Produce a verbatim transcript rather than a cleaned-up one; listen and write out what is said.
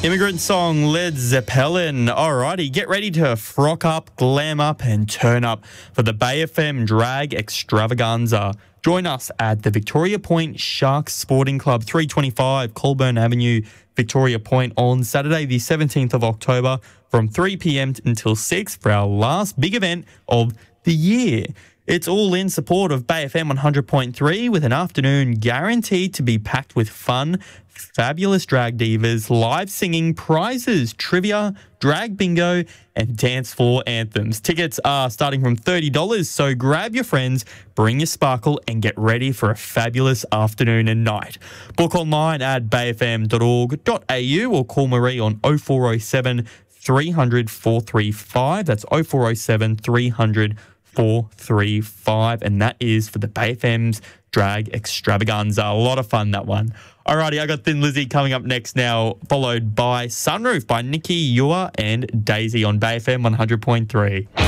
Immigrant song Led Zeppelin. Alrighty, get ready to frock up, glam up and turn up for the Bay F M Drag Extravaganza. Join us at the Victoria Point Sharks Sporting Club, three twenty-five Colburn Avenue, Victoria Point on Saturday the seventeenth of October from three p.m. until six for our last big event of the year. It's all in support of Bay F M one hundred point three with an afternoon guaranteed to be packed with fun, fabulous drag divas, live singing, prizes, trivia, drag bingo and dance floor anthems. Tickets are starting from thirty dollars, so grab your friends, bring your sparkle and get ready for a fabulous afternoon and night. Book online at bay f m dot org dot a u or call Marie on oh four oh seven, three hundred, four three five. That's oh four oh seven, three hundred, four three five, and that is for the Bay F M's Drag Extravaganza. A lot of fun, that one. Alrighty, I got Thin Lizzy coming up next now, followed by Sunroof by Nikki Ewer and Daisy on Bay F M one hundred point three.